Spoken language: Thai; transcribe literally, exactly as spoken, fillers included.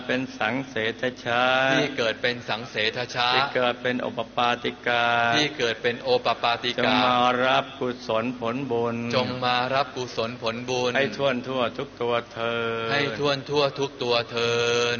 เป็นสังเสทชาที่เกิดเป็นสังเสทชาที่เกิดเป็นโอปปาติกาที่เกิดเป็นโอปปาติกาจงมารับกุศลผลบุญจงมารับกุศลผลบุญให้ทั่วทั่วทุกตัวเธอให้ทั่วทั่วทุกตัวเธอ